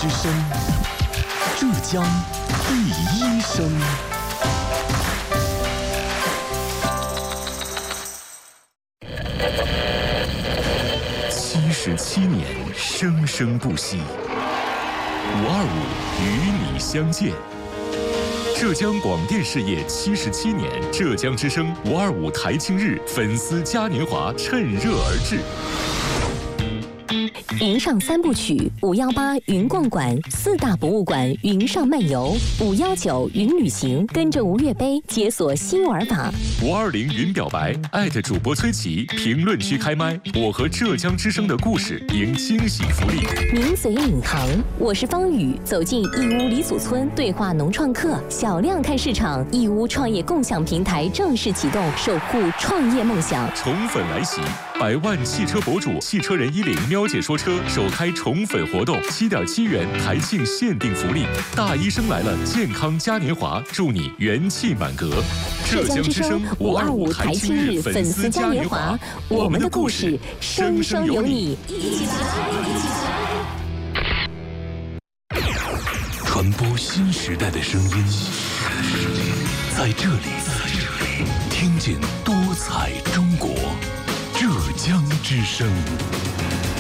之声，浙江第一声。77年，生生不息。525与你相见。浙江广电事业77年，浙江之声525台庆日粉丝嘉年华趁热而至。 云上三部曲，518云逛馆，4大博物馆云上漫游，519云旅行，跟着吴越杯解锁新玩法。 520云表白，艾特主播崔琦，评论区开麦，我和浙江之声的故事赢惊喜福利。 名嘴领航，我是方宇，走进义乌李祖村对话农创客，小量看市场，义乌创业共享平台正式启动，守护创业梦想。 宠粉来袭，100万汽车博主汽车人10喵姐说车首开宠粉活动，7.7元台庆限定福利，大医生来了健康嘉年华，祝你元气满格。 浙江之声525台庆日粉丝嘉年华，我们的故事生生有你，一起来，一起来！传播新时代的声音，在这里听见多彩中国，浙江之声。